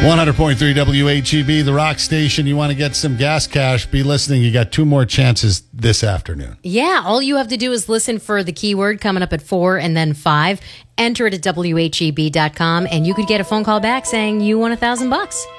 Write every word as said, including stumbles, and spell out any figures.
one hundred point three W H E B, the rock station. You want to get some gas cash, be listening. You got two more chances this afternoon. Yeah, all you have to do is listen for the keyword coming up at four and then five. Enter it at W H E B dot com, and you could get a phone call back saying you won a thousand bucks.